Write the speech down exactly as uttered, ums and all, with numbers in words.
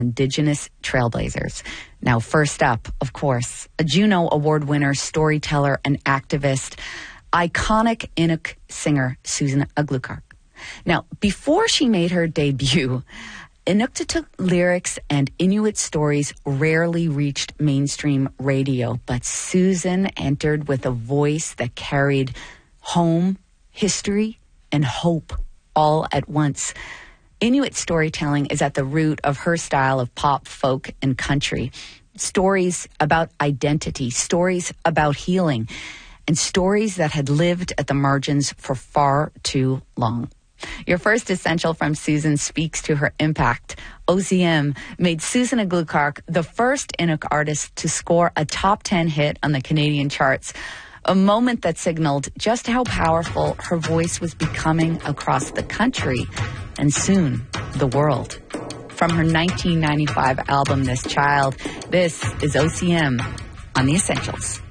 Indigenous trailblazers. Now, first up, of course, a Juno Award winner, storyteller, and activist, iconic Inuk singer Susan Aglukark. Now, before she made her debut, Inuktitut lyrics and Inuit stories rarely reached mainstream radio, but Susan entered with a voice that carried home, history, and hope all at once. Inuit storytelling is at the root of her style of pop, folk, and country. Stories about identity, stories about healing, and stories that had lived at the margins for far too long. Your first essential from Susan speaks to her impact. O Z M made Susan Aglukark the first Inuk artist to score a top ten hit on the Canadian charts, a moment that signaled just how powerful her voice was becoming across the country and soon the world. From her nineteen ninety-five album, This Child, this is O C M on The Essentials.